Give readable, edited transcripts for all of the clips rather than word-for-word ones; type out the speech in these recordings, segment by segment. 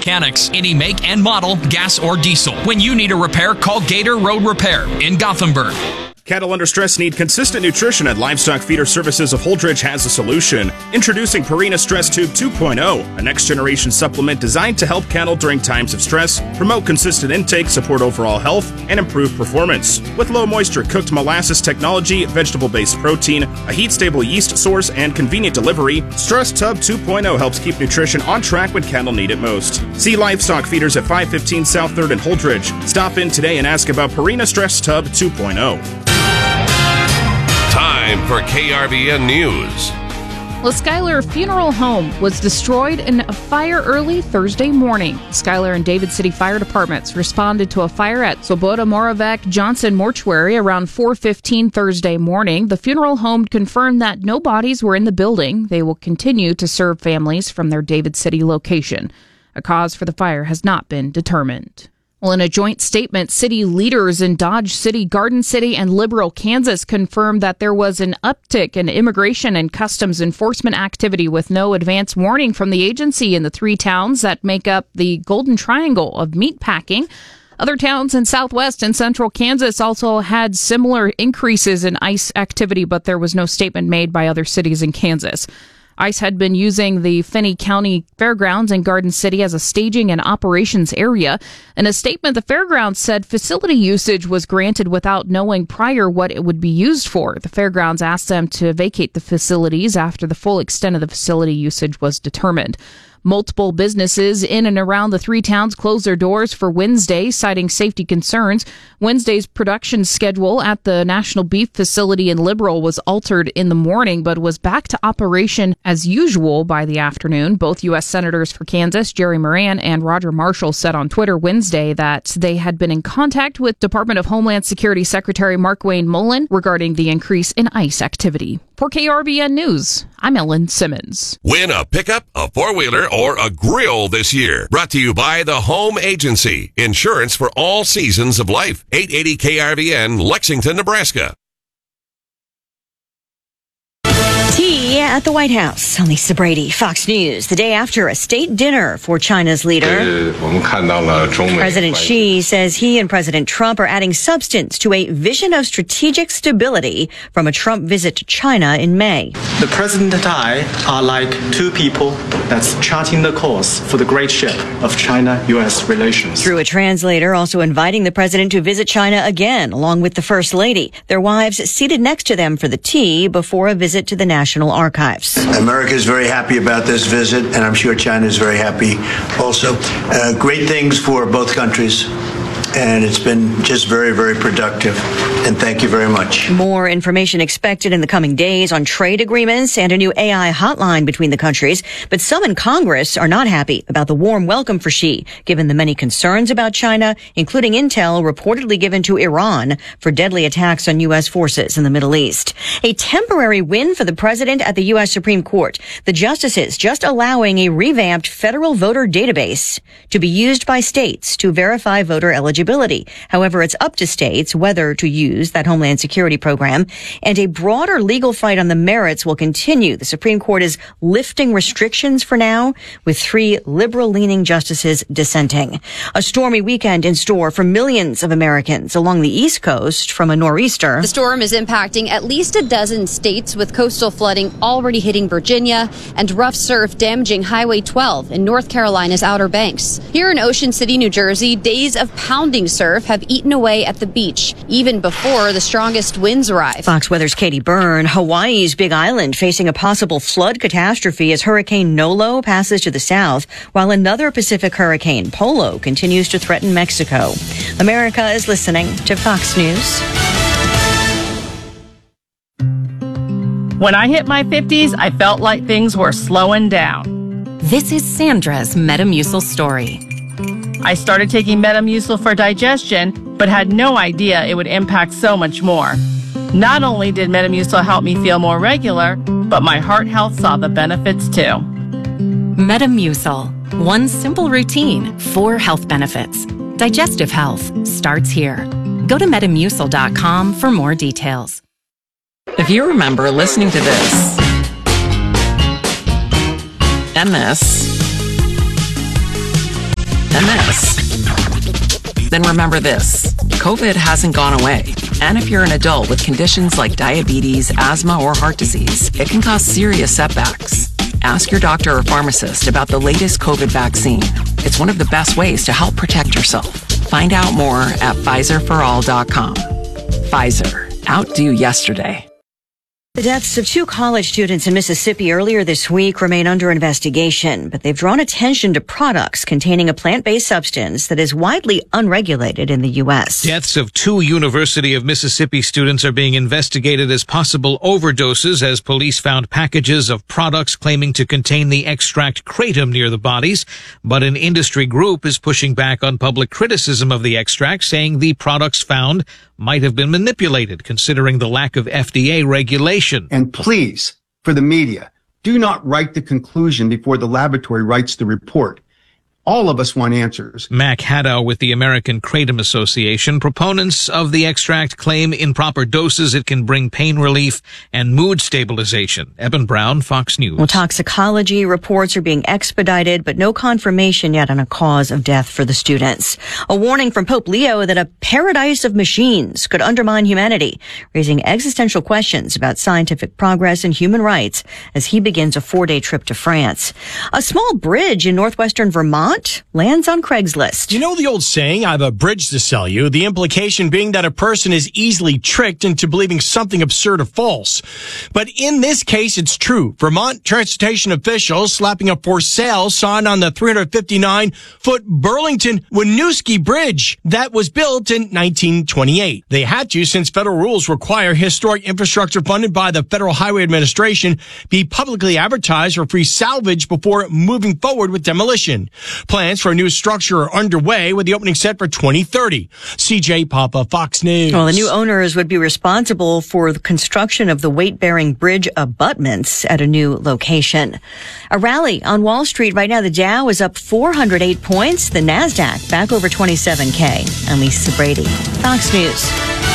mechanics. Any make and model, gas or diesel. When you need a repair, call Gator Road Repair in Gothenburg. Cattle under stress need consistent nutrition, and Livestock Feeder Services of Holdridge has a solution. Introducing Purina Stress Tube 2.0, a next-generation supplement designed to help cattle during times of stress, promote consistent intake, support overall health, and improve performance. With low-moisture cooked molasses technology, vegetable-based protein, a heat-stable yeast source, and convenient delivery, Stress Tub 2.0 helps keep nutrition on track when cattle need it most. See Livestock Feeders at 515 South 3rd in Holdridge. Stop in today and ask about Purina Stress Tub 2.0. Time for KRVN News. The Schuyler Funeral Home was destroyed in a fire early Thursday morning. Schuyler and David City Fire Departments responded to a fire at Swoboda Moravec Johnson Mortuary around 4:15 Thursday morning. The funeral home confirmed that no bodies were in the building. They will continue to serve families from their David City location. A cause for the fire has not been determined. Well, in a joint statement, city leaders in Dodge City, Garden City, and Liberal, Kansas confirmed that there was an uptick in immigration and customs enforcement activity with no advance warning from the agency in the three towns that make up the Golden Triangle of meatpacking. Other towns in southwest and central Kansas also had similar increases in ICE activity, but there was no statement made by other cities in Kansas. ICE had been using the Finney County Fairgrounds in Garden City as a staging and operations area. In a statement, the fairgrounds said facility usage was granted without knowing prior what it would be used for. The fairgrounds asked them to vacate the facilities after the full extent of the facility usage was determined. Multiple businesses in and around the three towns closed their doors for Wednesday, citing safety concerns. Wednesday's production schedule at the National Beef Facility in Liberal was altered in the morning, but was back to operation as usual by the afternoon. Both U.S. Senators for Kansas, Jerry Moran and Roger Marshall, said on Twitter Wednesday that they had been in contact with Department of Homeland Security Secretary Markwayne Mullin regarding the increase in ICE activity. For KRVN News, I'm Ellen Simmons. Win a pickup, a four-wheeler, or a grill this year. Brought to you by the Home Agency. Insurance for all seasons of life. 880 KRVN, Lexington, Nebraska. Tea at the White House. I'm Lisa Brady, Fox News. The day after a state dinner for China's leader, President Xi says he and President Trump are adding substance to a vision of strategic stability from a Trump visit to China in May. The President and I are like two people that's charting the course for the great ship of China-U.S. relations. Through a translator, also inviting the president to visit China again, along with the First Lady. Their wives seated next to them for the tea before a visit to the National Archives. America is very happy about this visit, and I'm sure China is very happy also. Great things for both countries. And it's been just very, very productive. And thank you very much. More information expected in the coming days on trade agreements and a new AI hotline between the countries. But some in Congress are not happy about the warm welcome for Xi, given the many concerns about China, including intel reportedly given to Iran for deadly attacks on U.S. forces in the Middle East. A temporary win for the president at the U.S. Supreme Court. The justices just allowing a revamped federal voter database to be used by states to verify voter eligibility. However, it's up to states whether to use that Homeland Security program, and a broader legal fight on the merits will continue. The Supreme Court is lifting restrictions for now, with 3 liberal-leaning justices dissenting. A stormy weekend in store for millions of Americans along the East Coast from a nor'easter. The storm is impacting at least a dozen states, with coastal flooding already hitting Virginia and rough surf damaging Highway 12 in North Carolina's Outer Banks. Here in Ocean City, New Jersey, days of pounding surf have eaten away at the beach, even before the strongest winds arrive. Fox Weather's Katie Byrne. Hawaii's Big Island facing a possible flood catastrophe as Hurricane Nolo passes to the south, while another Pacific hurricane, Polo, continues to threaten Mexico. America is listening to Fox News. When I hit my 50s, I felt like things were slowing down. This is Sandra's Metamucil story. I started taking Metamucil for digestion, but had no idea it would impact so much more. Not only did Metamucil help me feel more regular, but my heart health saw the benefits too. Metamucil. One simple routine, 4 health benefits. Digestive health starts here. Go to Metamucil.com for more details. If you remember listening to this and this, Then this. Then remember this. COVID hasn't gone away. And if you're an adult with conditions like diabetes, asthma, or heart disease, it can cause serious setbacks. Ask your doctor or pharmacist about the latest COVID vaccine. It's one of the best ways to help protect yourself. Find out more at PfizerForAll.com. Pfizer. Outdo yesterday. The deaths of 2 college students in Mississippi earlier this week remain under investigation, but they've drawn attention to products containing a plant-based substance that is widely unregulated in the U.S. Deaths of 2 University of Mississippi students are being investigated as possible overdoses as police found packages of products claiming to contain the extract kratom near the bodies. But an industry group is pushing back on public criticism of the extract, saying the products found might have been manipulated, considering the lack of FDA regulation. And please, for the media, do not write the conclusion before the laboratory writes the report. All of us want answers. Mac Haddow with the American Kratom Association. Proponents of the extract claim in proper doses it can bring pain relief and mood stabilization. Eben Brown, Fox News. Well, toxicology reports are being expedited, but no confirmation yet on a cause of death for the students. A warning from Pope Leo that a paradise of machines could undermine humanity, raising existential questions about scientific progress and human rights as he begins a 4-day trip to France. A small bridge in northwestern Vermont lands on Craigslist. You know the old saying, I have a bridge to sell you, the implication being that a person is easily tricked into believing something absurd or false. But in this case, it's true. Vermont transportation officials slapping a for sale sign on the 359-foot Burlington-Winooski Bridge that was built in 1928. They had to, since federal rules require historic infrastructure funded by the Federal Highway Administration be publicly advertised for free salvage before moving forward with demolition. Plans for a new structure are underway with the opening set for 2030. CJ Papa, Fox News. Well, the new owners would be responsible for the construction of the weight-bearing bridge abutments at a new location. A rally on Wall Street right now. The Dow is up 408 points. The NASDAQ back over 27K. I'm Lisa Brady, Fox News.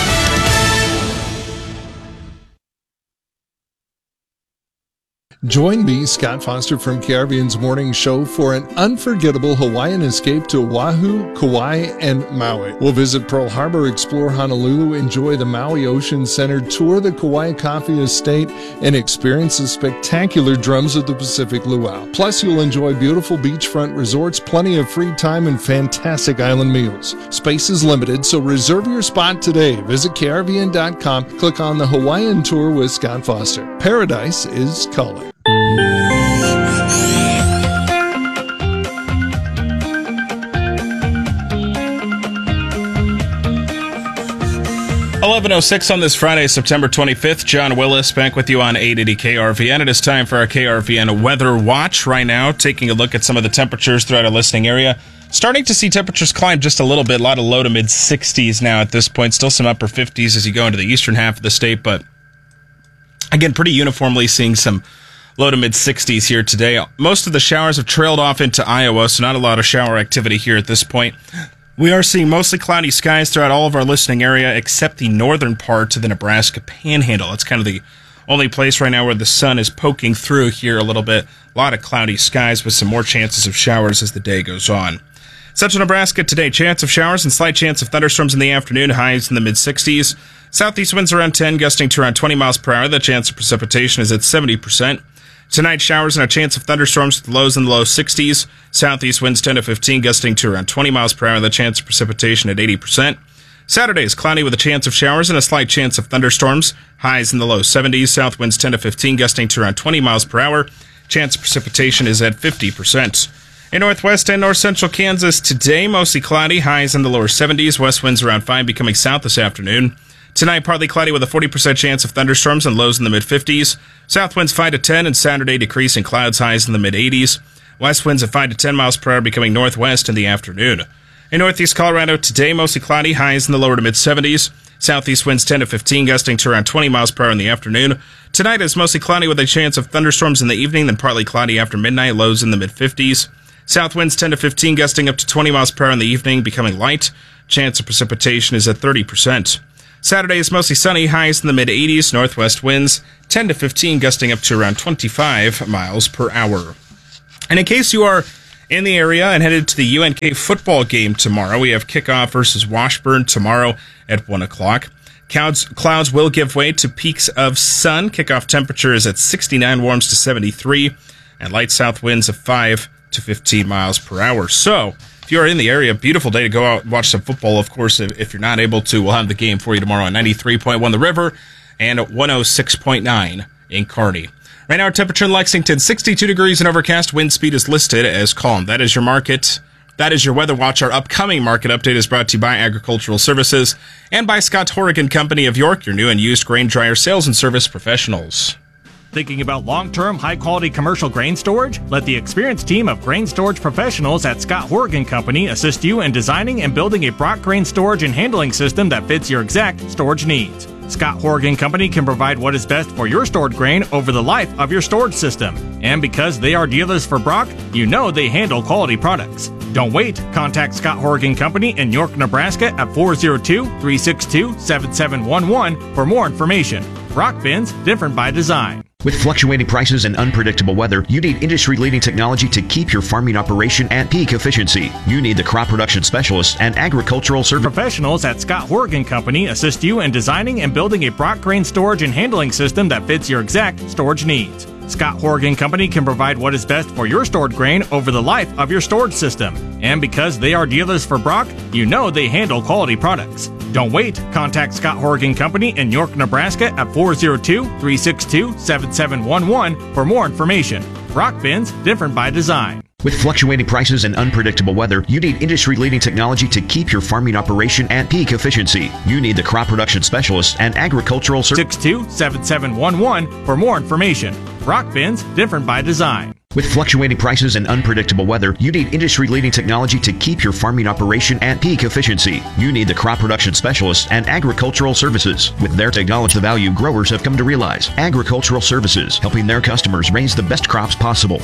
Join me, Scott Foster from KRVN's Morning Show for an unforgettable Hawaiian escape to Oahu, Kauai, and Maui. We'll visit Pearl Harbor, explore Honolulu, enjoy the Maui Ocean Center, tour the Kauai Coffee Estate, and experience the spectacular drums of the Pacific Luau. Plus, you'll enjoy beautiful beachfront resorts, plenty of free time, and fantastic island meals. Space is limited, so reserve your spot today. Visit KRVN.com, click on the Hawaiian Tour with Scott Foster. Paradise is calling. 11:06 on this Friday, September 25th. John Willis back with you on 880 KRVN. It is time for our KRVN Weather Watch. Right now, taking a look at some of the temperatures throughout our listening area. Starting to see temperatures climb just a little bit. A lot of low to mid 60s now at this point. Still some upper 50s as you go into the eastern half of the state, but again, pretty uniformly seeing some low to mid 60s here today. Most of the showers have trailed off into Iowa, so not a lot of shower activity here at this point. We are seeing mostly cloudy skies throughout all of our listening area except the northern part of the Nebraska Panhandle. It's kind of the only place right now where the sun is poking through here a little bit. A lot of cloudy skies with some more chances of showers as the day goes on. Central Nebraska today, chance of showers and slight chance of thunderstorms in the afternoon, highs in the mid-60s. Southeast winds around 10, gusting to around 20 miles per hour. The chance of precipitation is at 70%. Tonight, showers and a chance of thunderstorms with lows in the low 60s. Southeast winds 10 to 15, gusting to around 20 miles per hour. The chance of precipitation at 80%. Saturday is cloudy with a chance of showers and a slight chance of thunderstorms. Highs in the low 70s. South winds 10 to 15, gusting to around 20 miles per hour. Chance of precipitation is at 50%. In northwest and north central Kansas today, mostly cloudy. Highs in the lower 70s. West winds around 5, becoming south this afternoon. Tonight, partly cloudy with a 40% chance of thunderstorms and lows in the mid-50s. South winds 5 to 10, and Saturday decreasing clouds, highs in the mid-80s. West winds at 5 to 10 miles per hour, becoming northwest in the afternoon. In northeast Colorado today, mostly cloudy, highs in the lower to mid-70s. Southeast winds 10 to 15, gusting to around 20 miles per hour in the afternoon. Tonight is mostly cloudy with a chance of thunderstorms in the evening, then partly cloudy after midnight, lows in the mid-50s. South winds 10 to 15, gusting up to 20 miles per hour in the evening, becoming light. Chance of precipitation is at 30%. Saturday is mostly sunny, highs in the mid-80s, northwest winds 10 to 15, gusting up to around 25 miles per hour. And in case you are in the area and headed to the UNK football game tomorrow. We have kickoff versus Washburn tomorrow at 1 o'clock. Clouds will give way to peaks of sun. Kickoff temperature is at 69, warms to 73, and light south winds of 5 to 15 miles per hour. So, if you're in the area, beautiful day to go out and watch some football. Of course, if you're not able to, we'll have the game for you tomorrow on 93.1 The River and 106.9 in Kearney. Right now, our temperature in Lexington, 62 degrees and overcast. Wind speed is listed as calm. That is your market. That is your Weather Watch. Our upcoming market update is brought to you by Agricultural Services and by Scott Horrigan Company of York, your new and used grain dryer sales and service professionals. Thinking about long-term, high-quality commercial grain storage? Let the experienced team of grain storage professionals at Scott Horrigan Company assist you in designing and building a Brock grain storage and handling system that fits your exact storage needs. Scott Horrigan Company can provide what is best for your stored grain over the life of your storage system. And because they are dealers for Brock, you know they handle quality products. Don't wait. Contact Scott Horrigan Company in York, Nebraska at 402-362-7711 for more information. Brock bins, different by design. With fluctuating prices and unpredictable weather, you need industry-leading technology to keep your farming operation at peak efficiency. You need the crop production specialists and agricultural service professionals at Scott Horrigan Company assist you in designing and building a Brock grain storage and handling system that fits your exact storage needs. Scott Horrigan Company can provide what is best for your stored grain over the life of your storage system. And because they are dealers for Brock, you know they handle quality products. Don't wait. Contact Scott Horrigan Company in York, Nebraska at 402-362-7711 for more information. Brock bins, different by design. With fluctuating prices and unpredictable weather, you need industry-leading technology to keep your farming operation at peak efficiency. You need the crop production specialists and agricultural service 62-7711 for more information. Brock bins, different by design. With fluctuating prices and unpredictable weather, you need industry-leading technology to keep your farming operation at peak efficiency. You need the crop production specialists and agricultural services. With their technology, the value growers have come to realize. Agricultural Services, helping their customers raise the best crops possible.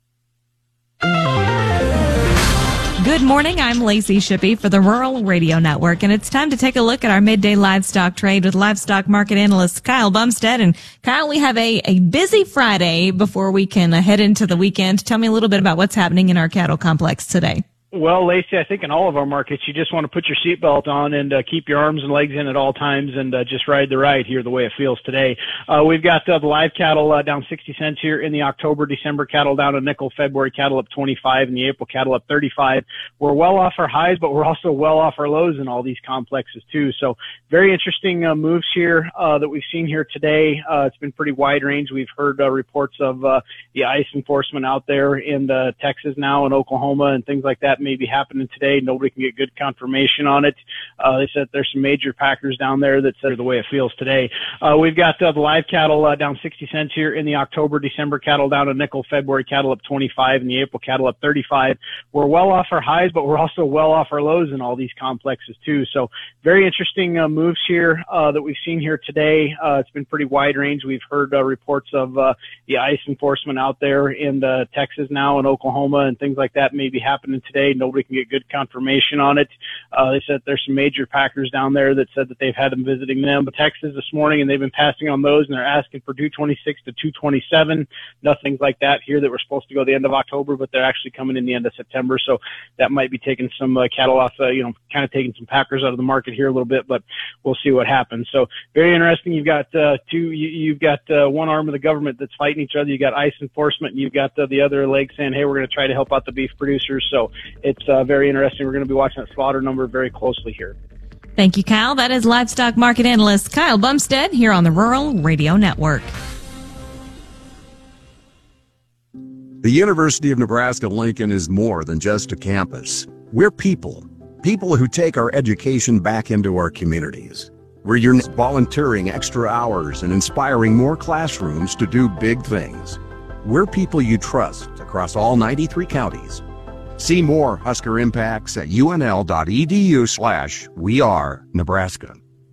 Good morning, I'm Lacey Shippey for the Rural Radio Network, and it's time to take a look at our midday livestock trade with livestock market analyst Kyle Bumstead. And Kyle, we have a busy Friday before we can head into the weekend. Tell me a little bit about what's happening in our cattle complex today. Well, Lacey, I think in all of our markets, you just want to put your seatbelt on and keep your arms and legs in at all times and just ride the ride here the way it feels today. We've got the live cattle down 60 cents here in the October, December cattle down a nickel, February cattle up 25, and the April cattle up 35. We're well off our highs, but we're also well off our lows in all these complexes too. So very interesting moves here that we've seen here today. It's been pretty wide range. We've heard reports of the ICE enforcement out there in Texas now and Oklahoma and things like that may be happening today. Nobody can get good confirmation on it. They said there's some major packers down there that said the way it feels today. We've got the live cattle down 60 cents here in the October, December cattle down a nickel, February cattle up 25, and the April cattle up 35. We're well off our highs, but we're also well off our lows in all these complexes too. So very interesting moves here that we've seen here today. It's been pretty wide range. We've heard reports of the ICE enforcement out there in Texas now and Oklahoma and things like that may be happening today. Nobody can get good confirmation on it. They said there's some major packers down there that said that they've had them visiting them, but Texas this morning, and they've been passing on those, and they're asking for 226 to 227. Nothing like that here that were supposed to go the end of October, but they're actually coming in the end of September. So that might be taking some cattle off, kind of taking some packers out of the market here a little bit, but we'll see what happens. So very interesting. You've got you've got one arm of the government that's fighting each other. You got ICE enforcement, and you've got the other leg saying, hey, we're going to try to help out the beef producers. So it's very interesting. We're going to be watching that slaughter number very closely here. Thank you, Kyle. That is livestock market analyst Kyle Bumstead here on the Rural Radio Network. The University of Nebraska-Lincoln is more than just a campus. We're people who take our education back into our communities. We're your volunteering extra hours and inspiring more classrooms to do big things. We're people you trust across all 93 counties. See more Husker Impacts at unl.edu/wearenebraska.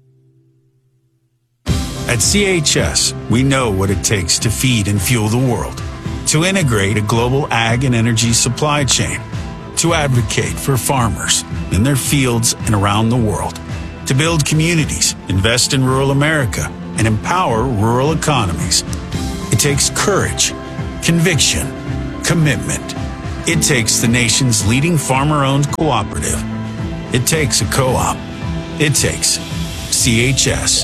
At CHS, we know what it takes to feed and fuel the world, to integrate a global ag and energy supply chain, to advocate for farmers in their fields and around the world, to build communities, invest in rural America, and empower rural economies. It takes courage, conviction, commitment, It takes the nation's leading farmer-owned cooperative. It takes a co-op. It takes CHS.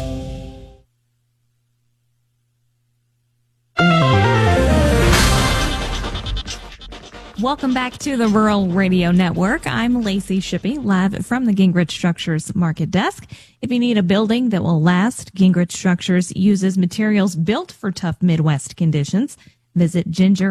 Welcome back to the Rural Radio Network. I'm Lacey Shippey, live from the Gingrich Structures Market Desk. If you need a building that will last, Gingrich Structures uses materials built for tough Midwest conditions. Visit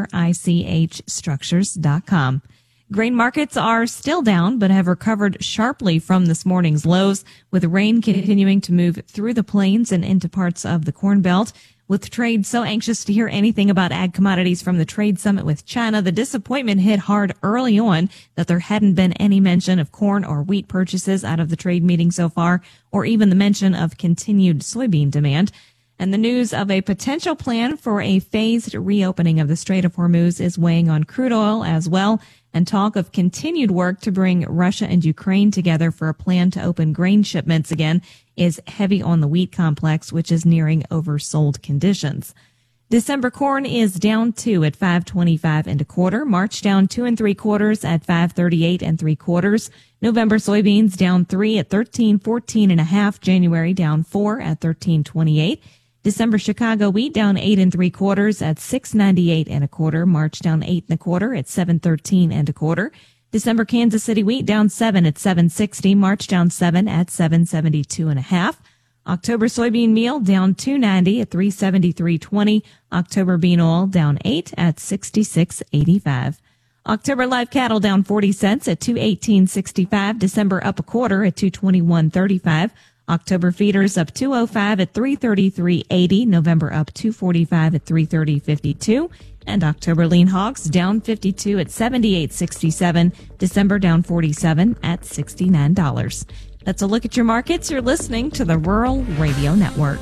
gingerichstructures.com. Grain markets are still down, but have recovered sharply from this morning's lows, with rain continuing to move through the plains and into parts of the Corn Belt. With trade so anxious to hear anything about ag commodities from the trade summit with China, the disappointment hit hard early on that there hadn't been any mention of corn or wheat purchases out of the trade meeting so far, or even the mention of continued soybean demand. And the news of a potential plan for a phased reopening of the Strait of Hormuz is weighing on crude oil as well, and talk of continued work to bring Russia and Ukraine together for a plan to open grain shipments again is heavy on the wheat complex, which is nearing oversold conditions. December corn is down 2 at $5.25 1/4. March down 2 3/4 at $5.38 3/4. November soybeans down 3 at $13.14 1/2. January down 4 at $13.28. December Chicago wheat down 8 3/4 at $6.98 1/4. March down 8 1/4 at $7.13 1/4. December Kansas City wheat down 7 at $7.60. March down 7 at $7.72 1/2. October soybean meal down $2.90 at $3.73.20. October bean oil down 8 at $66.85. October live cattle down 40 cents at $218.65. December up 1/4 at $221.35. October feeders up $2.05 at $333.80. November up $2.45 at $330.52. And October lean hogs down 52 at $78.67. December down 47 at $69. That's a look at your markets. You're listening to the Rural Radio Network.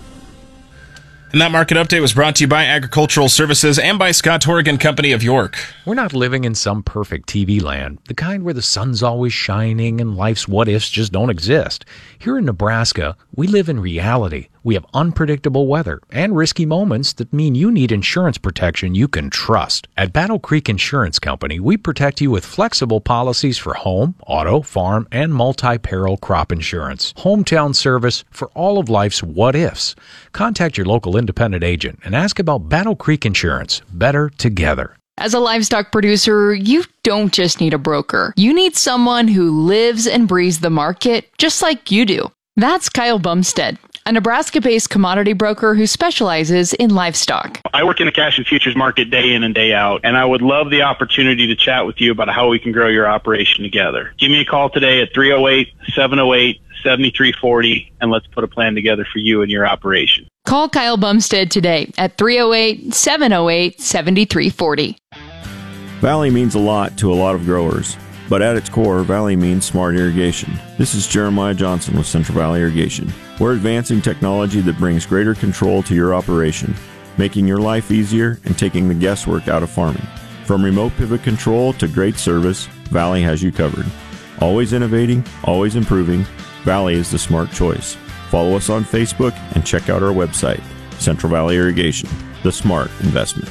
And that market update was brought to you by Agricultural Services and by Scott Horgan Company of York. We're not living in some perfect TV land, the kind where the sun's always shining and life's what-ifs just don't exist. Here in Nebraska, we live in reality. We have unpredictable weather and risky moments that mean you need insurance protection you can trust. At Battle Creek Insurance Company, we protect you with flexible policies for home, auto, farm, and multi-peril crop insurance. Hometown service for all of life's what-ifs. Contact your local independent agent and ask about Battle Creek Insurance. Better together. As a livestock producer, you don't just need a broker. You need someone who lives and breathes the market just like you do. That's Kyle Bumstead, a Nebraska-based commodity broker who specializes in livestock. I work in the cash and futures market day in and day out, and I would love the opportunity to chat with you about how we can grow your operation together. Give me a call today at 308-708-7340, and let's put a plan together for you and your operation. Call Kyle Bumstead today at 308-708-7340. Valley means a lot to a lot of growers, but at its core, Valley means smart irrigation. This is Jeremiah Johnson with Central Valley Irrigation. We're advancing technology that brings greater control to your operation, making your life easier and taking the guesswork out of farming. From remote pivot control to great service, Valley has you covered. Always innovating, always improving, Valley is the smart choice. Follow us on Facebook and check out our website, Central Valley Irrigation, the smart investment.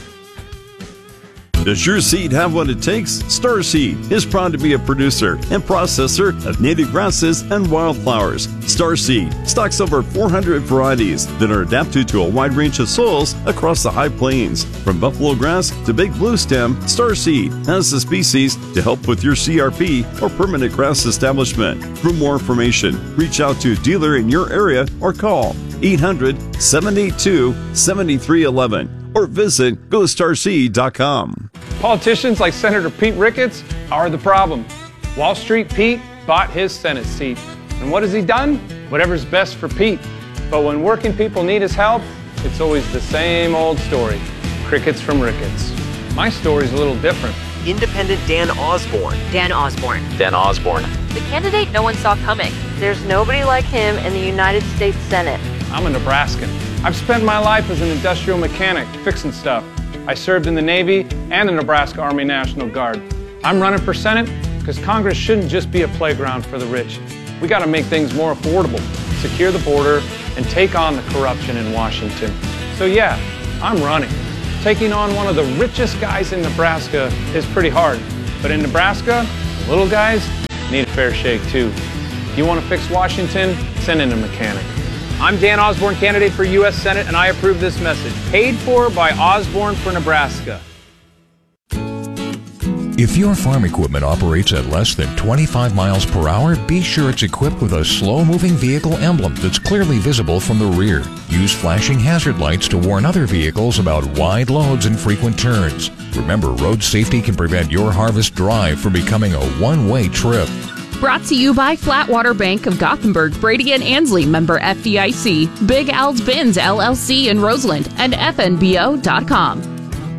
Does your seed have what it takes? Starseed is proud to be a producer and processor of native grasses and wildflowers. Starseed stocks over 400 varieties that are adapted to a wide range of soils across the high plains. From buffalo grass to big blue stem, Starseed has the species to help with your CRP or permanent grass establishment. For more information, reach out to a dealer in your area or call 800-782-7311 or visit GoStarSeed.com. Politicians like Senator Pete Ricketts are the problem. Wall Street Pete bought his Senate seat. And what has he done? Whatever's best for Pete. But when working people need his help, it's always the same old story. Crickets from Ricketts. My story's a little different. Independent Dan Osborne. Dan Osborne. Dan Osborne. The candidate no one saw coming. There's nobody like him in the United States Senate. I'm a Nebraskan. I've spent my life as an industrial mechanic, fixing stuff. I served in the Navy and the Nebraska Army National Guard. I'm running for Senate because Congress shouldn't just be a playground for the rich. We got to make things more affordable, secure the border, and take on the corruption in Washington. So yeah, I'm running. Taking on one of the richest guys in Nebraska is pretty hard. But in Nebraska, the little guys need a fair shake too. If you want to fix Washington, send in a mechanic. I'm Dan Osborne, candidate for U.S. Senate, and I approve this message. Paid for by Osborne for Nebraska. If your farm equipment operates at less than 25 miles per hour, be sure it's equipped with a slow-moving vehicle emblem that's clearly visible from the rear. Use flashing hazard lights to warn other vehicles about wide loads and frequent turns. Remember, road safety can prevent your harvest drive from becoming a one-way trip. Brought to you by Flatwater Bank of Gothenburg, Brady and Ansley, member FDIC, Big Al's Bins, LLC in Roseland, and FNBO.com.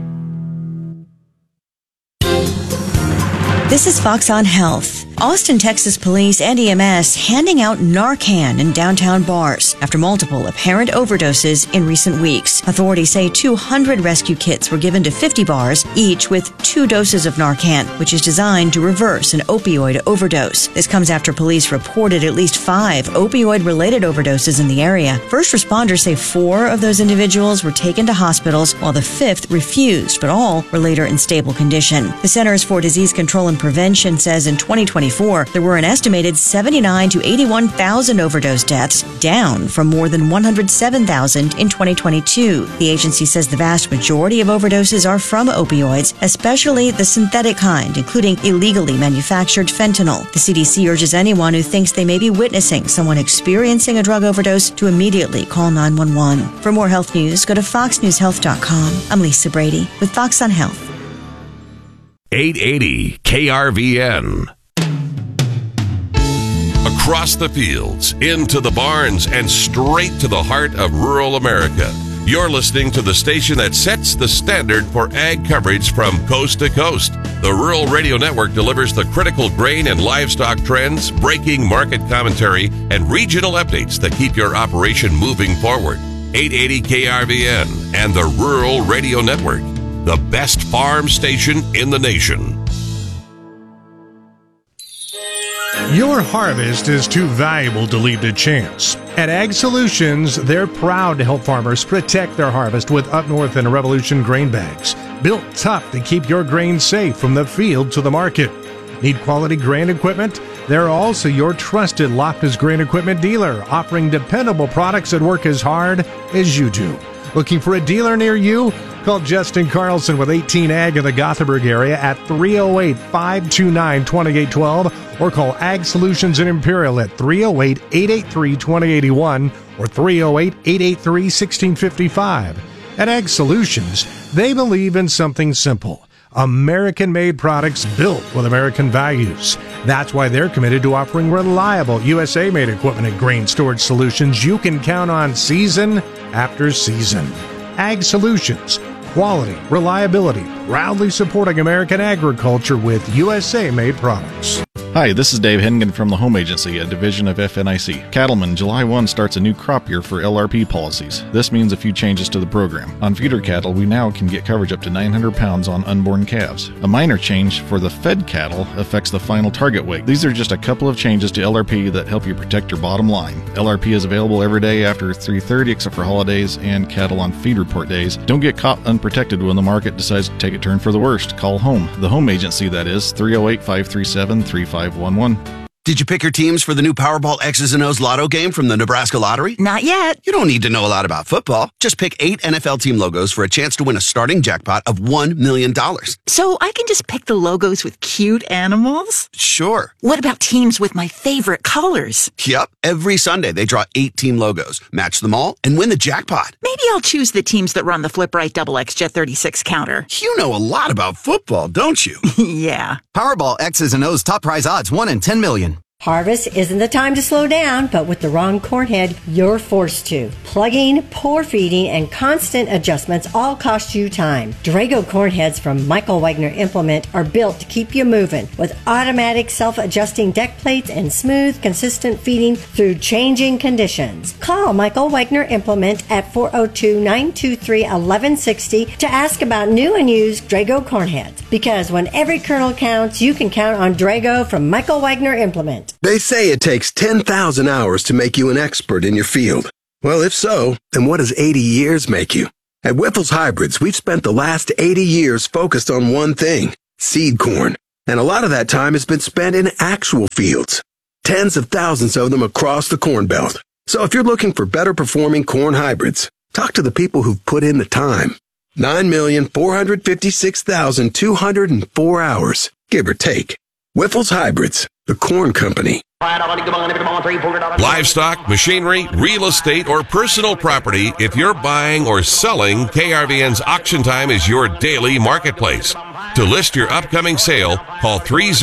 This is Fox on Health. Austin, Texas police and EMS handing out Narcan in downtown bars after multiple apparent overdoses in recent weeks. Authorities say 200 rescue kits were given to 50 bars, each with 2 doses of Narcan, which is designed to reverse an opioid overdose. This comes after police reported at least 5 opioid-related overdoses in the area. First responders say 4 of those individuals were taken to hospitals, while the 5th refused, but all were later in stable condition. The Centers for Disease Control and Prevention says in 2024, there were an estimated 79,000 to 81,000 overdose deaths, down from more than 107,000 in 2022. The agency says the vast majority of overdoses are from opioids, especially the synthetic kind, including illegally manufactured fentanyl. The CDC urges anyone who thinks they may be witnessing someone experiencing a drug overdose to immediately call 911. For more health news, go to foxnewshealth.com. I'm Lisa Brady with Fox on Health. 880 KRVN. Across the fields, into the barns, and straight to the heart of rural America. You're listening to the station that sets the standard for ag coverage from coast to coast. The Rural Radio Network delivers the critical grain and livestock trends, breaking market commentary, and regional updates that keep your operation moving forward. 880 KRVN and the Rural Radio Network, the best farm station in the nation. Your harvest is too valuable to leave to chance. At Ag Solutions, they're proud to help farmers protect their harvest with Up North and Revolution grain bags, built tough to keep your grain safe from the field to the market. Need quality grain equipment? They're also your trusted Loftus grain equipment dealer, offering dependable products that work as hard as you do. Looking for a dealer near you? Call Justin Carlson with 18 Ag in the Gothenburg area at 308-529-2812 or call Ag Solutions in Imperial at 308-883-2081 or 308-883-1655. At Ag Solutions, they believe in something simple: American-made products built with American values. That's why they're committed to offering reliable USA-made equipment and grain storage solutions you can count on season after season. Ag Solutions, quality, reliability, proudly supporting American agriculture with USA-made products. Hi, this is Dave Hennigan from the Home Agency, a division of FNIC. Cattlemen, July 1 starts a new crop year for LRP policies. This means a few changes to the program. On feeder cattle, we now can get coverage up to 900 pounds on unborn calves. A minor change for the fed cattle affects the final target weight. These are just a couple of changes to LRP that help you protect your bottom line. LRP is available every day after 3:30 except for holidays and cattle on feed report days. Don't get caught unprotected when the market decides to take a turn for the worst. Call home. The Home Agency, that is, 308-537-3511. Did you pick your teams for the new Powerball X's and O's Lotto game from the Nebraska Lottery? Not yet. You don't need to know a lot about football. Just pick 8 NFL team logos for a chance to win a starting jackpot of $1 million. So I can just pick the logos with cute animals? Sure. What about teams with my favorite colors? Yep. Every Sunday they draw 8 team logos, match them all, and win the jackpot. Maybe I'll choose the teams that run the Flip Right Double X Jet 36 counter. You know a lot about football, don't you? Yeah. Powerball X's and O's top prize odds, 1 in 10 million. Harvest isn't the time to slow down, but with the wrong corn head, you're forced to. Plugging, poor feeding, and constant adjustments all cost you time. Drago corn heads from Michael Wagner Implement are built to keep you moving with automatic self-adjusting deck plates and smooth, consistent feeding through changing conditions. Call Michael Wagner Implement at 402-923-1160 to ask about new and used Drago corn heads. Because when every kernel counts, you can count on Drago from Michael Wagner Implement. They say it takes 10,000 hours to make you an expert in your field. Well, if so, then what does 80 years make you? At Whiffles Hybrids, we've spent the last 80 years focused on one thing, seed corn. And a lot of that time has been spent in actual fields. Tens of thousands of them across the Corn Belt. So if you're looking for better performing corn hybrids, talk to the people who've put in the time. 9,456,204 hours, give or take. Whiffles Hybrids, the corn company. Livestock, machinery, real estate, or personal property, if you're buying or selling, KRVN's Auction Time is your daily marketplace. To list your upcoming sale, call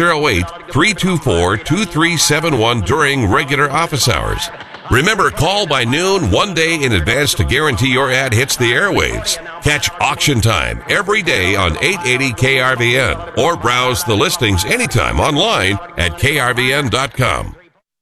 308-324-2371 during regular office hours. Remember, call by noon one day in advance to guarantee your ad hits the airwaves. Catch Auction Time every day on 880 KRVN or browse the listings anytime online at krvn.com.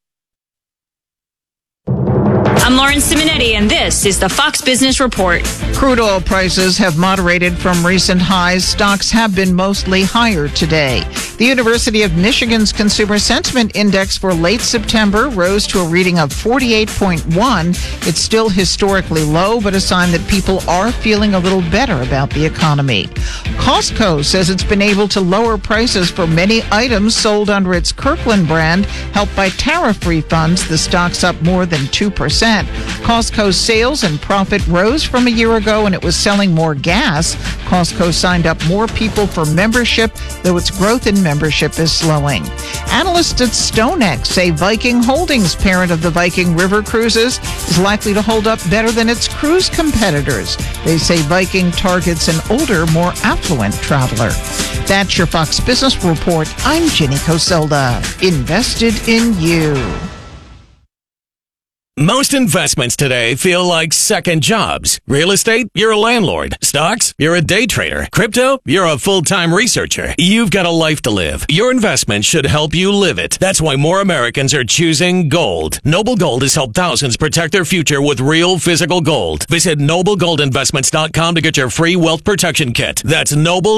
I'm Lauren Simonetti, and this is the Fox Business Report. Crude oil prices have moderated from recent highs. Stocks have been mostly higher today. The University of Michigan's Consumer Sentiment Index for late September rose to a reading of 48.1. It's still historically low, but a sign that people are feeling a little better about the economy. Costco says it's been able to lower prices for many items sold under its Kirkland brand, helped by tariff refunds. The stock's up more than 2%. Costco's sales and profit rose from a year ago, and it was selling more gas. Costco signed up more people for membership, though its growth in membership is slowing. Analysts at StoneX say Viking Holdings, parent of the Viking River Cruises, is likely to hold up better than its cruise competitors. They say Viking targets an older, more affluent traveler. That's your Fox Business Report. I'm Jenny Coselda. Invested in you. Most investments today feel like second jobs. Real estate, you're a landlord. Stocks, you're a day trader. Crypto, you're a full-time researcher. You've got a life to live. Your investment should help you live it. That's why more Americans are choosing gold. Noble Gold has helped thousands protect their future with real physical gold. Visit NobleGoldInvestments.com to get your free wealth protection kit. That's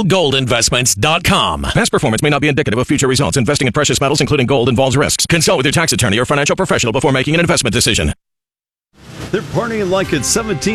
NobleGoldInvestments.com. Past performance may not be indicative of future results. Investing in precious metals, including gold, involves risks. Consult with your tax attorney or financial professional before making an investment decision. They're partying like it's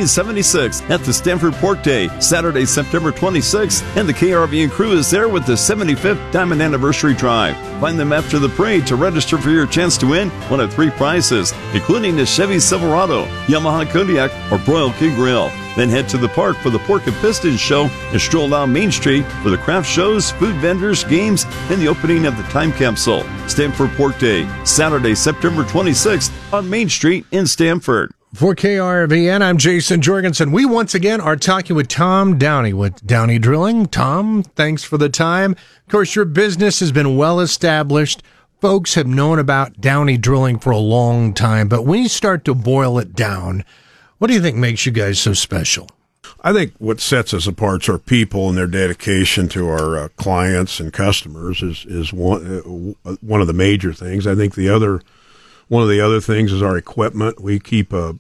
1776 at the Stamford Pork Day, Saturday, September 26th, and the KRVN crew is there with the 75th Diamond Anniversary Drive. Find them after the parade to register for your chance to win one of 3 prizes, including the Chevy Silverado, Yamaha Kodiak, or Broil King Grill. Then head to the park for the Pork and Pistons show and stroll down Main Street for the craft shows, food vendors, games, and the opening of the time capsule. Stamford Pork Day, Saturday, September 26th on Main Street in Stamford. For KRVN, I'm Jason Jorgensen. We once again are talking with Tom Downey with Downey Drilling. Tom, thanks for the time. Of course, your business has been well established. Folks have known about Downey Drilling for a long time, but when you start to boil it down, what do you think makes you guys so special? I think what sets us apart is our people and their dedication to our clients and customers is one of the major things. I think one of the other things is our equipment. We keep a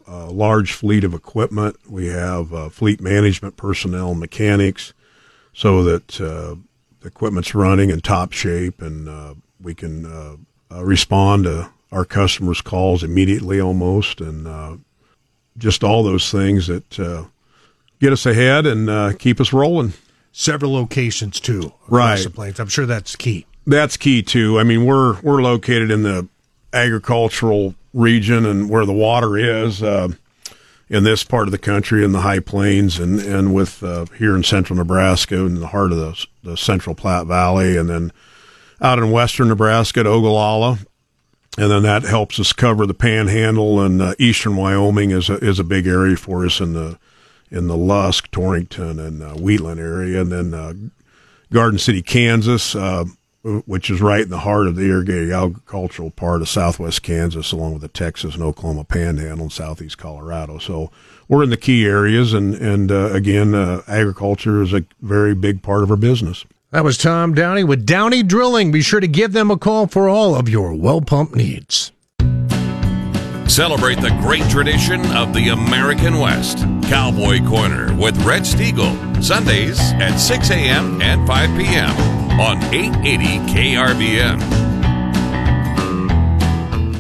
large fleet of equipment. We have fleet management personnel, mechanics, so that the equipment's running in top shape, and we can respond to our customers' calls immediately almost, and just all those things that get us ahead and keep us rolling. Several locations, too, across right. the plains. I'm sure that's key. That's key, too. I mean, we're located in the agricultural region and where the water is in this part of the country, in the high plains, and with here in central Nebraska, in the heart of the Central Platte Valley, and then out in western Nebraska at Ogallala. And then that helps us cover the Panhandle, and eastern Wyoming is a big area for us in the Lusk, Torrington, and Wheatland area, and then Garden City, Kansas, which is right in the heart of the irrigated agricultural part of southwest Kansas, along with the Texas and Oklahoma Panhandle and southeast Colorado. So we're in the key areas, and again, agriculture is a very big part of our business. That was Tom Downey with Downey Drilling. Be sure to give them a call for all of your well pump needs. Celebrate the great tradition of the American West. Cowboy Corner with Red Stiegel. Sundays at 6 a.m. and 5 p.m. on 880 KRVN.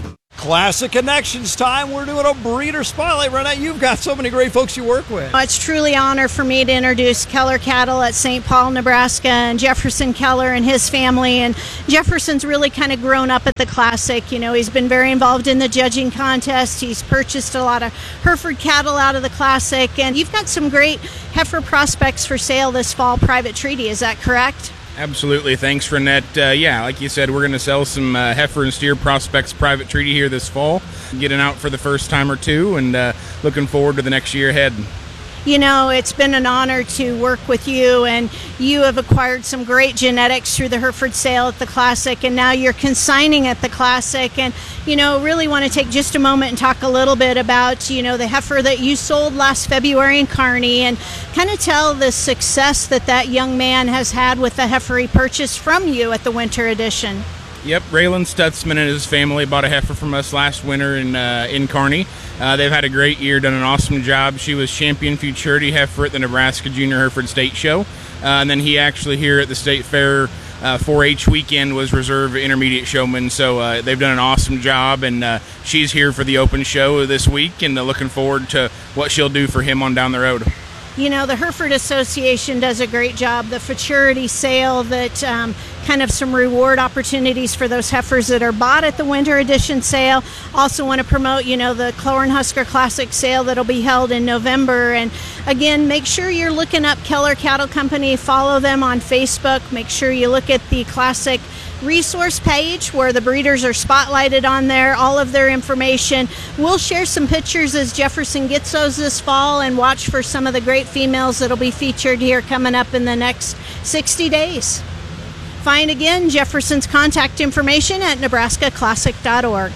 Classic Connections time. We're doing a breeder spotlight right now. You've got so many great folks you work with. It's truly an honor for me to introduce Keller Cattle at St. Paul, Nebraska, and Jefferson Keller and his family. And Jefferson's really kind of grown up at the Classic. You know, he's been very involved in the judging contest. He's purchased a lot of Hereford cattle out of the Classic. And you've got some great heifer prospects for sale this fall, private treaty. Is that correct? Absolutely. Thanks, Renette. Yeah, like you said, we're going to sell some heifer and steer prospects private treaty here this fall. Getting out for the first time or two, and looking forward to the next year ahead. You know, it's been an honor to work with you, and you have acquired some great genetics through the Hereford sale at the Classic, and now you're consigning at the Classic. And, you know, really want to take just a moment and talk a little bit about, you know, the heifer that you sold last February in Kearney, and kind of tell the success that young man has had with the heifer he purchased from you at the winter edition. Yep, Raylan Stutzman and his family bought a heifer from us last winter in Kearney. They've had a great year, done an awesome job. She was champion futurity heifer at the Nebraska Junior Hereford State Show. And then he actually here at the State Fair 4-H weekend was reserve intermediate showman. So they've done an awesome job, and she's here for the open show this week, and looking forward to what she'll do for him on down the road. You know, the Hereford Association does a great job. The futurity sale, that kind of some reward opportunities for those heifers that are bought at the winter edition sale. Also want to promote, you know, the Cornhusker Classic sale that'll be held in November. And again, make sure you're looking up Keller Cattle Company. Follow them on Facebook. Make sure you look at the Classic resource page where the breeders are spotlighted on there, all of their information. We'll share some pictures as Jefferson gets those this fall, and watch for some of the great females that'll be featured here coming up in the next 60 days. Find again Jefferson's contact information at nebraskaclassic.org.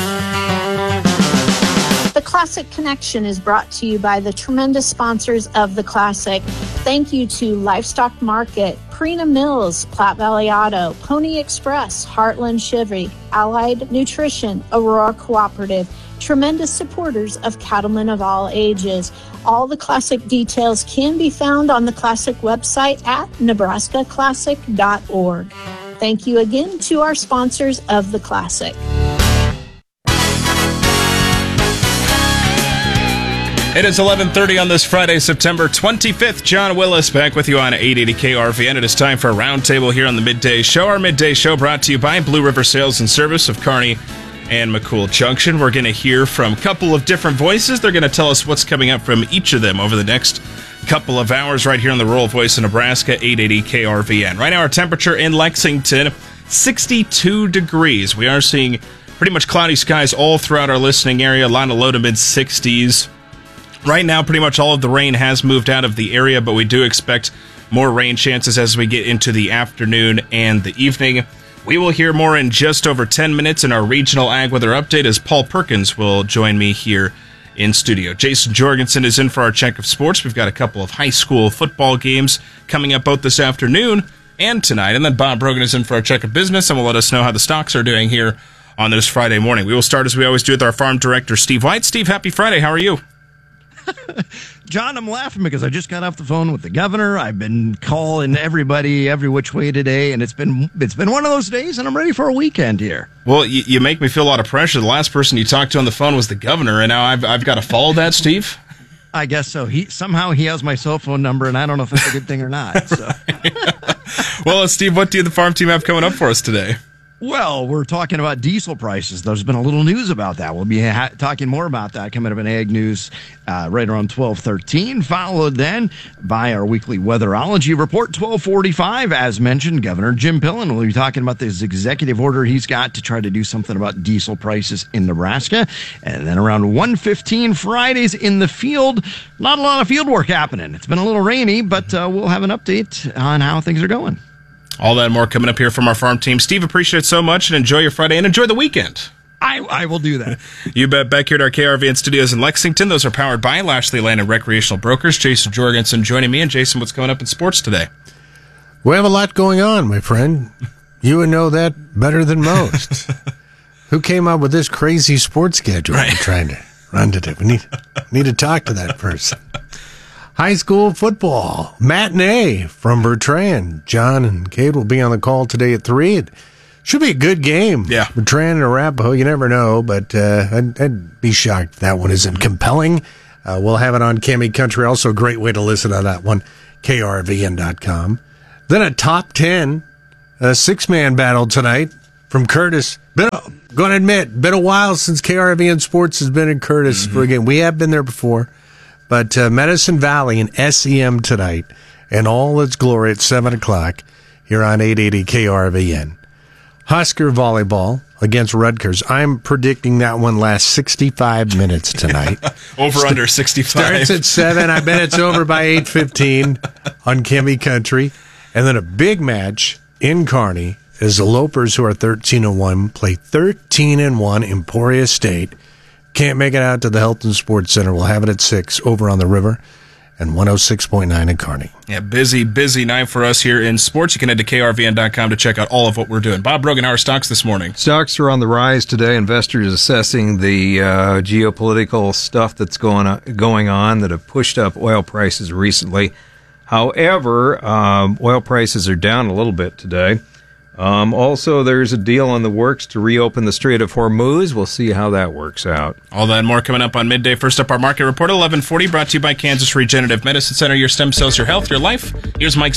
The Classic Connection is brought to you by the tremendous sponsors of the Classic. Thank you to Livestock Market, Purina Mills, Platte Valley Auto, Pony Express, Heartland Chevy, Allied Nutrition, Aurora Cooperative, tremendous supporters of cattlemen of all ages. All the Classic details can be found on the Classic website at nebraskaclassic.org. Thank you again to our sponsors of the Classic. It is 11:30 on this Friday, September 25th. John Willis back with you on 880 KRVN. It is time for a roundtable here on the Midday Show. Our Midday Show brought to you by Blue River Sales and Service of Kearney and McCool Junction. We're going to hear from a couple of different voices. They're going to tell us what's coming up from each of them over the next couple of hours right here on the Rural Voice of Nebraska, 880 KRVN. Right now, our temperature in Lexington, 62 degrees. We are seeing pretty much cloudy skies all throughout our listening area. A lot of low to mid-60s. Right now, pretty much all of the rain has moved out of the area, but we do expect more rain chances as we get into the afternoon and the evening. We will hear more in just over 10 minutes in our regional ag weather update as Paul Perkins will join me here in studio. Jason Jorgensen is in for our check of sports. We've got a couple of high school football games coming up both this afternoon and tonight. And then Bob Brogan is in for our check of business and will let us know how the stocks are doing here on this Friday morning. We will start as we always do with our farm director, Steve White. Steve, happy Friday. How are you? John, I'm laughing because I just got off the phone with the governor. I've been calling everybody every which way today, and it's been one of those days, and I'm ready for a weekend here. Well, you make me feel a lot of pressure. The last person you talked to on the phone was the governor, and now I've got to follow that, Steve? I guess so. He has my cell phone number, and I don't know if that's a good thing or not. So. Well, Steve, what do the farm team have coming up for us today? Well, we're talking about diesel prices. There's been a little news about that. We'll be talking more about that coming up in Ag News right around 12:13, followed then by our weekly weatherology report, 12:45. As mentioned, Governor Jim Pillen will be talking about this executive order he's got to try to do something about diesel prices in Nebraska. And then around 1:15, Fridays in the field. Not a lot of field work happening. It's been a little rainy, but we'll have an update on how things are going. All that and more coming up here from our farm team. Steve, appreciate it so much, and enjoy your Friday, and enjoy the weekend. I will do that. You bet. Back here at our KRVN studios in Lexington. Those are powered by Lashley Land and Recreational Brokers. Jason Jorgensen joining me. And Jason, what's coming up in sports today? We have a lot going on, my friend. You would know that better than most. Who came up with this crazy sports schedule we're trying to run today? We need to talk to that person. High school football matinee from Bertrand. John and Kate will be on the call today at 3. It Should be a good game. Yeah. Bertrand and Arapahoe, you never know, but I'd be shocked if that one isn't compelling. We'll have it on Cami Country. Also a great way to listen to that one, krvn.com. Then a top 10, a six-man battle tonight from Curtis. Going to admit, been a while since KRVN Sports has been in Curtis for a game. We have been there before, but Medicine Valley and SEM tonight in all its glory at 7 o'clock here on 880 KRVN. Husker volleyball against Rutgers. I'm predicting that one lasts 65 minutes tonight. Over under 65. Starts at 7. I bet it's over by 8:15 on Cami Country. And then a big match in Kearney as the Lopers, who are 13-1, play 13-1 Emporia State. Can't make it out to the Health and Sports Center. We'll have it at 6 over on the river. And 106.9 in Kearney. Yeah, busy night for us here in sports. You can head to krvn.com to check out all of what we're doing. Bob Brogan, how are stocks this morning? Stocks are on the rise today. Investors assessing the geopolitical stuff that's going on that have pushed up oil prices recently. However, oil prices are down a little bit today. Also, there's a deal in the works to reopen the Strait of Hormuz. We'll see how that works out. All that and more coming up on Midday. First up, our market report, 1140, brought to you by Kansas Regenerative Medicine Center. Your stem cells, your health, your life. Here's Mike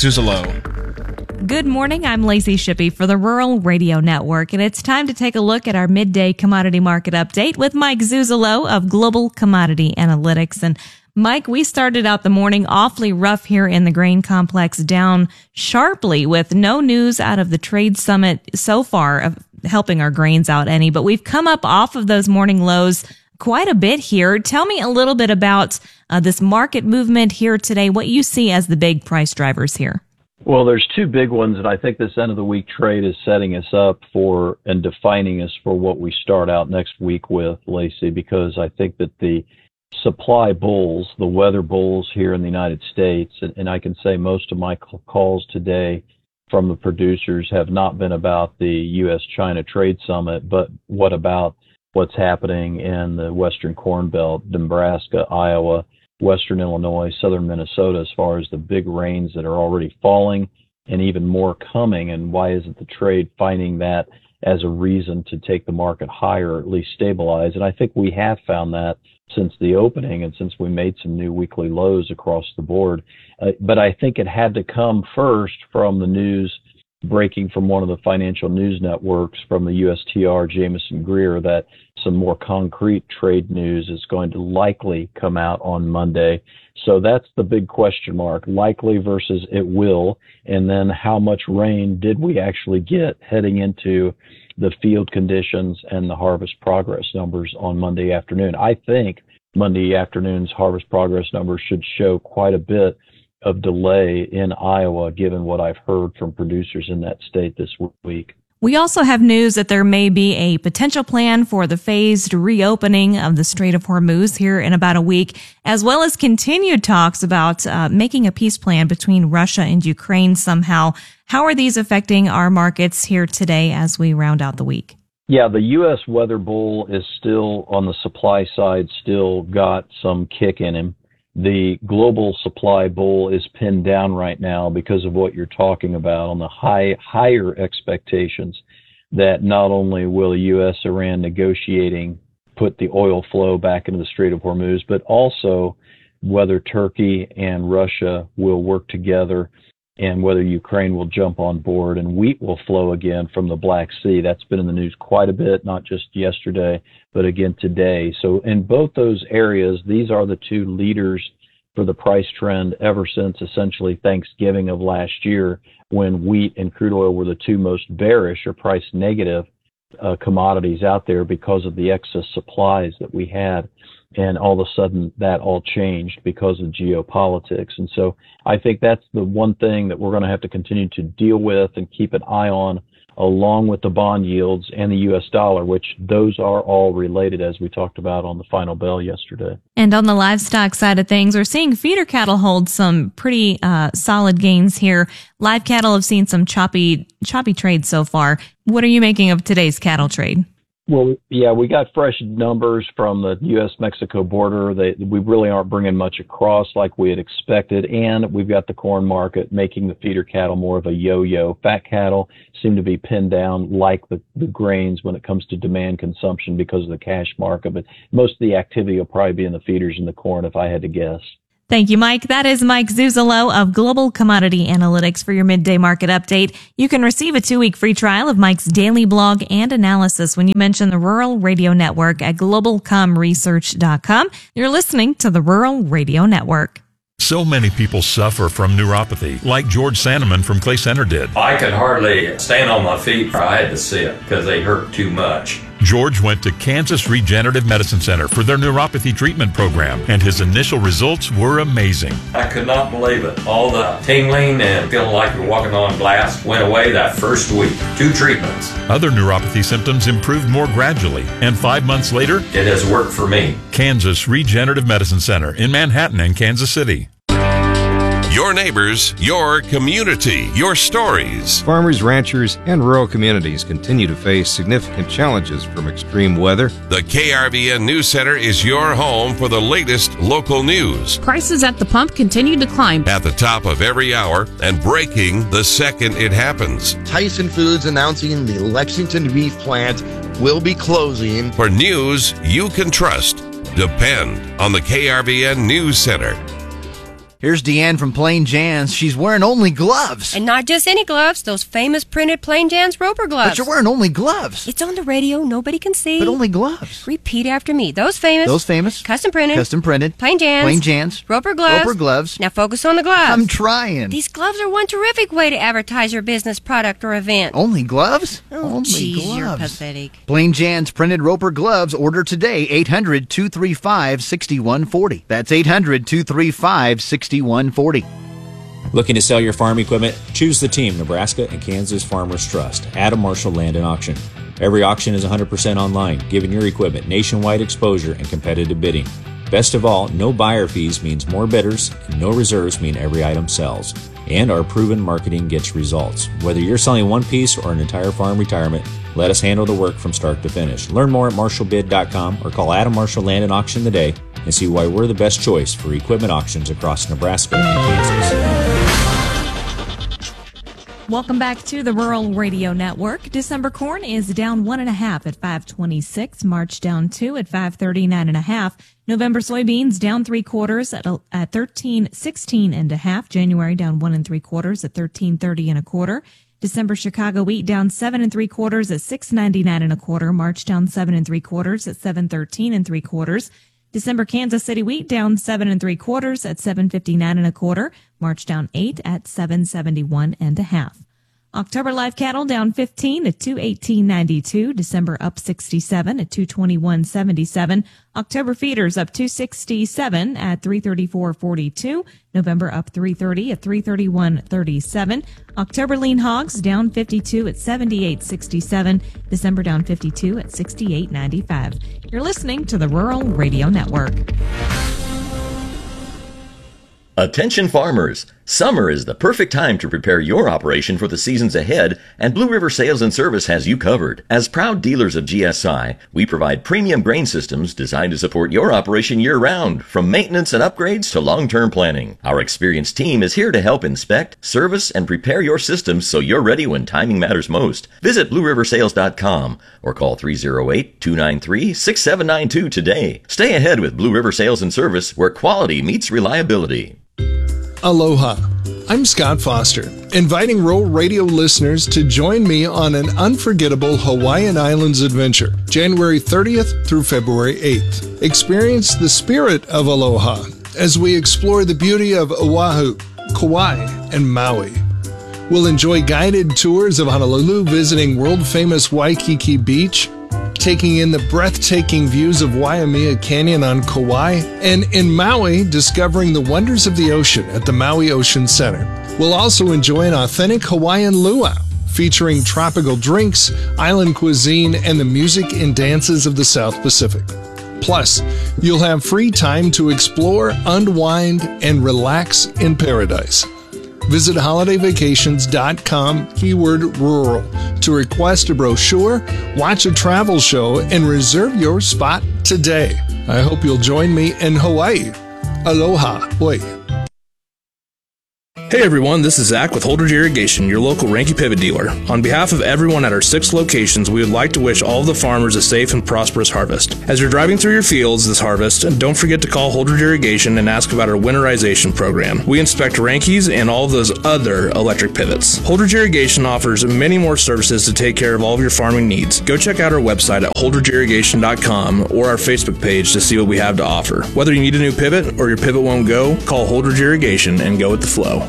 Zuzalo. Good morning. I'm Lacey Shippey for the Rural Radio Network, and it's time to take a look at our midday commodity market update with Mike Zuzalo of Global Commodity Analytics. And Mike, we started out the morning awfully rough here in the grain complex, down sharply with no news out of the trade summit so far of helping our grains out any, but we've come up off of those morning lows quite a bit here. Tell me a little bit about this market movement here today, what you see as the big price drivers here. Well, there's two big ones, and I think this end of the week trade is setting us up for and defining us for what we start out next week with, Lacey, because I think that the supply bulls, the weather bulls here in the United States, and I can say most of my calls today from the producers have not been about the U.S.-China trade summit, but what about what's happening in the Western Corn Belt, Nebraska, Iowa, Western Illinois, Southern Minnesota, as far as the big rains that are already falling and even more coming, and why isn't the trade finding that as a reason to take the market higher, or at least stabilize? And I think we have found that since the opening and since we made some new weekly lows across the board. But I think it had to come first from the news breaking from one of the financial news networks from the USTR, Jameson Greer, that some more concrete trade news is going to likely come out on Monday. So that's the big question mark, likely versus it will. And then how much rain did we actually get heading into the field conditions and the harvest progress numbers on Monday afternoon? I think Monday afternoon's harvest progress numbers should show quite a bit of delay in Iowa, given what I've heard from producers in that state this week. We also have news that there may be a potential plan for the phased reopening of the Strait of Hormuz here in about a week, as well as continued talks about making a peace plan between Russia and Ukraine somehow. How are these affecting our markets here today as we round out the week? Yeah, the U.S. weather bull is still on the supply side, still got some kick in him. The global supply bull is pinned down right now because of what you're talking about on the higher expectations that not only will U.S.-Iran negotiating put the oil flow back into the Strait of Hormuz, but also whether Turkey and Russia will work together and whether Ukraine will jump on board and wheat will flow again from the Black Sea. That's been in the news quite a bit, not just yesterday, but again today. So in both those areas, these are the two leaders for the price trend ever since essentially Thanksgiving of last year, when wheat and crude oil were the two most bearish or price negative commodities out there because of the excess supplies that we had. And all of a sudden that all changed because of geopolitics. And so I think that's the one thing that we're going to have to continue to deal with and keep an eye on, along with the bond yields and the U.S. dollar, which those are all related, as we talked about on the final bell yesterday. And on the livestock side of things, we're seeing feeder cattle hold some pretty solid gains here. Live cattle have seen some choppy trades so far. What are you making of today's cattle trade? Well, yeah, we got fresh numbers from the U.S.-Mexico border. We really aren't bringing much across like we had expected, and we've got the corn market making the feeder cattle more of a yo-yo. Fat cattle seem to be pinned down like the grains when it comes to demand consumption because of the cash market, but most of the activity will probably be in the feeders and the corn, if I had to guess. Thank you, Mike. That is Mike Zuzolo of Global Commodity Analytics for your midday market update. You can receive a 2-week free trial of Mike's daily blog and analysis when you mention the Rural Radio Network at globalcomresearch.com. You're listening to the Rural Radio Network. So many people suffer from neuropathy, like George Sandeman from Clay Center did. I could hardly stand on my feet. I had to sit because they hurt too much. George went to Kansas Regenerative Medicine Center for their neuropathy treatment program, and his initial results were amazing. I could not believe it. All the tingling and feeling like you're walking on glass went away that first week. 2 treatments. Other neuropathy symptoms improved more gradually, and 5 months later, it has worked for me. Kansas Regenerative Medicine Center in Manhattan and Kansas City. Your neighbors, your community, your stories. Farmers, ranchers, and rural communities continue to face significant challenges from extreme weather. The KRVN News Center is your home for the latest local news. Prices at the pump continue to climb. At the top of every hour and breaking the second it happens. Tyson Foods announcing the Lexington beef plant will be closing. For news you can trust, depend on the KRVN News Center. Here's Deanne from Plain Jan's. She's wearing only gloves. And not just any gloves, those famous printed Plain Jan's Roper gloves. But you're wearing only gloves. It's on the radio, nobody can see. But only gloves. Repeat after me. Those famous. Custom printed. Plain Jan's. Roper gloves. Now focus on the gloves. I'm trying. These gloves are one terrific way to advertise your business, product, or event. Only gloves? Oh, geez, you're pathetic. Plain Jan's printed Roper gloves. Order today. 800-235-6140. That's 800-235-6140. Looking to sell your farm equipment? Choose the team Nebraska and Kansas Farmers Trust. Adam Marshall Land and Auction. Every auction is 100% online, giving your equipment nationwide exposure and competitive bidding. Best of all, no buyer fees means more bidders, and no reserves mean every item sells. And our proven marketing gets results. Whether you're selling one piece or an entire farm retirement, let us handle the work from start to finish. Learn more at marshallbid.com or call Adam Marshall Land and Auction today and see why we're the best choice for equipment auctions across Nebraska and Kansas. Welcome back to the Rural Radio Network. December corn is down 1.5 at 5.26. March down 2 at 5.39.5. November soybeans down 3/4 at 13.16.5. January down 1 3/4 at 13.30 December Chicago wheat down 7 3/4 at 6.99 March down 7 3/4 at 7.13 3/4. December Kansas City wheat down 7 3/4 at 7.59 March down 8 at 7.71.5. October live cattle down 15 at 218.92. December up 67 at 221.77. October feeders up 267 at 334.42. November up 330 at 331.37. October lean hogs down 52 at 78.67. December down 52 at 68.95. You're listening to the Rural Radio Network. Attention farmers! Summer is the perfect time to prepare your operation for the seasons ahead, and Blue River Sales and Service has you covered. As proud dealers of GSI, we provide premium grain systems designed to support your operation year-round, from maintenance and upgrades to long-term planning. Our experienced team is here to help inspect, service, and prepare your systems so you're ready when timing matters most. Visit BlueRiverSales.com or call 308-293-6792 today. Stay ahead with Blue River Sales and Service, where quality meets reliability. Aloha. I'm Scott Foster, inviting Rural Radio listeners to join me on an unforgettable Hawaiian Islands adventure, January 30th through February 8th. Experience the spirit of aloha as we explore the beauty of Oahu, Kauai, and Maui. We'll enjoy guided tours of Honolulu, visiting world-famous Waikiki Beach, taking in the breathtaking views of Waimea Canyon on Kauai, and in Maui, discovering the wonders of the ocean at the Maui Ocean Center. We'll also enjoy an authentic Hawaiian luau, featuring tropical drinks, island cuisine, and the music and dances of the South Pacific. Plus, you'll have free time to explore, unwind, and relax in paradise. Visit holidayvacations.com, keyword rural, to request a brochure, watch a travel show, and reserve your spot today. I hope you'll join me in Hawaii. Aloha. Oi. Hey everyone, this is Zach with Holdridge Irrigation, your local Ranky Pivot dealer. On behalf of everyone at our 6 locations, we would like to wish all of the farmers a safe and prosperous harvest. As you're driving through your fields this harvest, don't forget to call Holdridge Irrigation and ask about our winterization program. We inspect Rankies and all of those other electric pivots. Holdridge Irrigation offers many more services to take care of all of your farming needs. Go check out our website at holdridgeirrigation.com or our Facebook page to see what we have to offer. Whether you need a new pivot or your pivot won't go, call Holdridge Irrigation and go with the flow.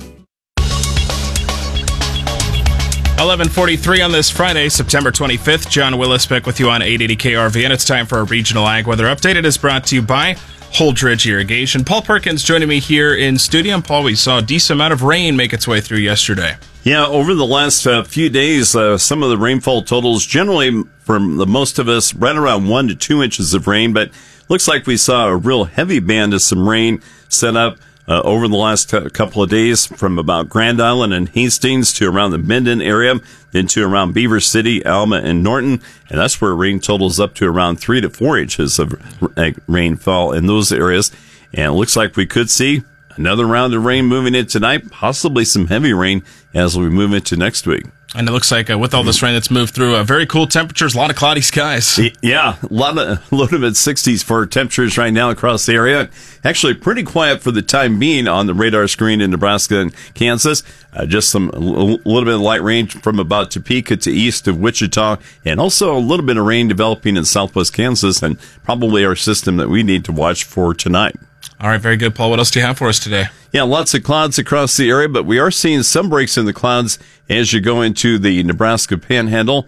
11:43 on this Friday, September 25th. John Willis back with you on 880 KRV, and it's time for a regional ag weather update. It is brought to you by Holdridge Irrigation. Paul Perkins joining me here in studio. And Paul, we saw a decent amount of rain make its way through yesterday. Yeah, over the last few days, some of the rainfall totals generally from the most of us right around 1 to 2 inches of rain, but looks like we saw a real heavy band of some rain set up over the last couple of days from about Grand Island and Hastings to around the Minden area, then to around Beaver City, Alma, and Norton. And that's where rain totals up to around 3 to 4 inches of rainfall in those areas. And it looks like we could see another round of rain moving in tonight, possibly some heavy rain as we move into next week. And it looks like with all this rain that's moved through, very cool temperatures, a lot of cloudy skies. Yeah, a lot of low to mid-60s for temperatures right now across the area. Actually, pretty quiet for the time being on the radar screen in Nebraska and Kansas. Just a little bit of light rain from about Topeka to east of Wichita, and also a little bit of rain developing in southwest Kansas, and probably our system that we need to watch for tonight. All right, very good, Paul. What else do you have for us today? Yeah, lots of clouds across the area, but we are seeing some breaks in the clouds as you go into the Nebraska Panhandle.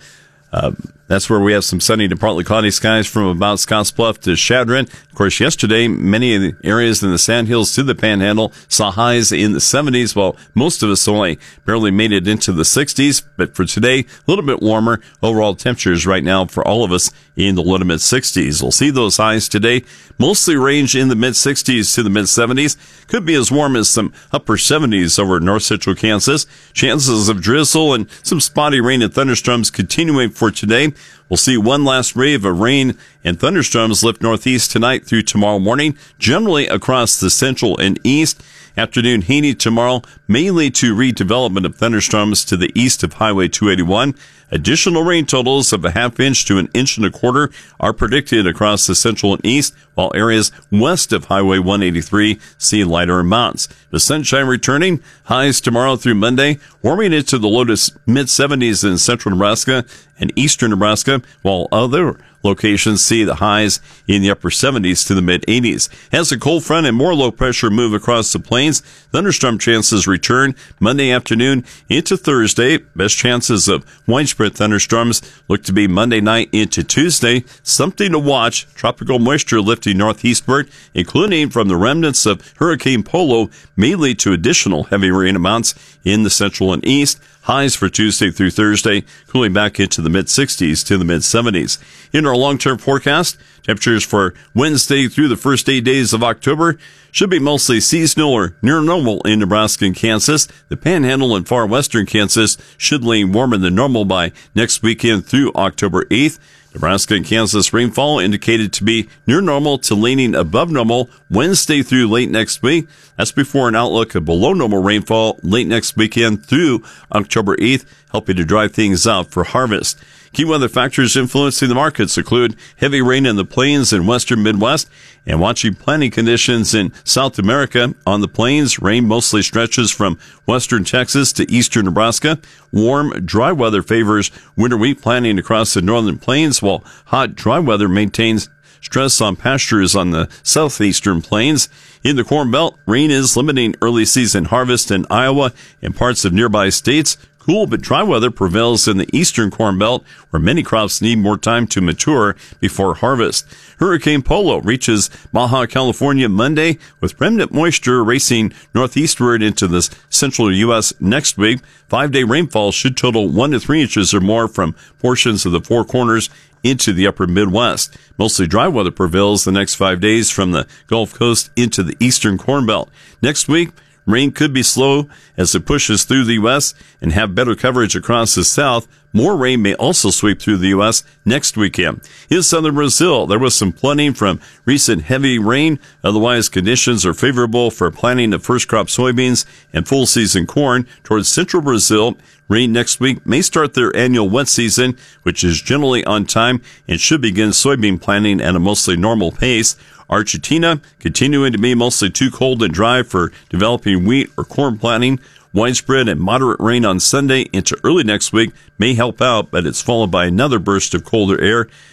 That's where we have some sunny to partly cloudy skies from about Scottsbluff to Chadron. Of course, yesterday, many of the areas in the Sandhills to the Panhandle saw highs in the 70s, while most of us only barely made it into the 60s. But for today, a little bit warmer overall temperatures right now for all of us in the low to mid 60s. We'll see those highs today mostly range in the mid 60s to the mid 70s. Could be as warm as some upper 70s over north central Kansas. Chances of drizzle and some spotty rain and thunderstorms continuing for today. We'll see one last wave of rain and thunderstorms lift northeast tonight through tomorrow morning, generally across the central and east. Afternoon heating tomorrow may lead to redevelopment of thunderstorms to the east of Highway 281. Additional rain totals of a half inch to an inch and a quarter are predicted across the central and east, while areas west of Highway 183 see lighter amounts. The sunshine returning, highs tomorrow through Monday, warming into the low to mid 70s in central Nebraska and eastern Nebraska, while other locations see the highs in the upper 70s to the mid 80s. As a cold front and more low pressure move across the plains, thunderstorm chances return Monday afternoon into Thursday. Best chances of widespread thunderstorms look to be Monday night into Tuesday. Something to watch. Tropical moisture lifting northeastward, including from the remnants of Hurricane Polo, may lead to additional heavy rain amounts in the central and east. Highs for Tuesday through Thursday, cooling back into the mid-60s to the mid-70s. In our long-term forecast, temperatures for Wednesday through the first 8 days of October should be mostly seasonal or near normal in Nebraska and Kansas. The Panhandle and far western Kansas should lean warmer than normal by next weekend through October 8th. Nebraska and Kansas rainfall indicated to be near normal to leaning above normal Wednesday through late next week. That's before an outlook of below normal rainfall late next weekend through October 8th, helping to dry things out for harvest. Key weather factors influencing the markets include heavy rain in the plains and western Midwest, and watching planting conditions in South America. On the plains, rain mostly stretches from western Texas to eastern Nebraska. Warm, dry weather favors winter wheat planting across the northern plains, while hot, dry weather maintains stress on pastures on the southeastern plains. In the Corn Belt, rain is limiting early season harvest in Iowa and parts of nearby states. Cool but dry weather prevails in the eastern Corn Belt, where many crops need more time to mature before harvest. Hurricane Polo reaches Baja California Monday, with remnant moisture racing northeastward into the central U.S. next week. 5-day rainfall should total 1 to 3 inches or more from portions of the Four Corners into the upper Midwest. Mostly dry weather prevails the next 5 days from the Gulf Coast into the eastern Corn Belt. Next week, Rain could be slow as it pushes through the U.S. and have better coverage across the south. More rain may also sweep through the U.S. next weekend. In southern Brazil, there was some flooding from recent heavy rain. Otherwise, conditions are favorable for planting of first crop soybeans and full season corn. Towards central Brazil, rain next week may start their annual wet season, which is generally on time and should begin soybean planting at a mostly normal pace. Argentina continuing to be mostly too cold and dry for developing wheat or corn planting. Widespread and moderate rain on Sunday into early next week may help out, but it's followed by another burst of colder air.